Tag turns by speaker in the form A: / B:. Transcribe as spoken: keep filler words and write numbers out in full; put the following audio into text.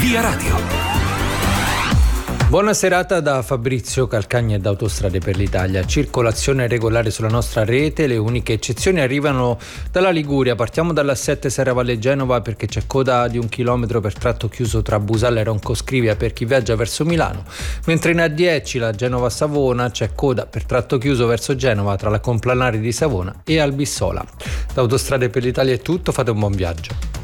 A: Via Radio.
B: Buona serata da Fabrizio Calcagna e da Autostrade per l'Italia. Circolazione regolare sulla nostra rete, le uniche eccezioni arrivano dalla Liguria. Partiamo dall'A sette Serravalle Genova perché c'è coda di un chilometro per tratto chiuso tra Busalla e Roncoscrivia per chi viaggia verso Milano, mentre in A dieci la Genova-Savona c'è coda per tratto chiuso verso Genova tra la Complanari di Savona e Albissola. Da Autostrade per l'Italia è tutto, fate un buon viaggio.